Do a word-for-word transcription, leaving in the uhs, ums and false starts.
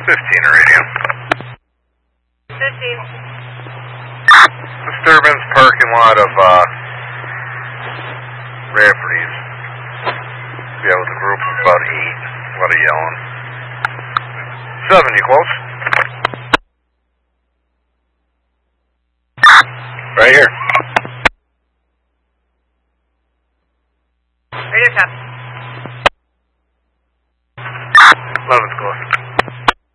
fifteen radio. fifteen. Disturbance parking lot of uh, Rafferty's. Yeah, with a group of about eight. A lot of yelling. Seven, you close? Right here. Radio tap.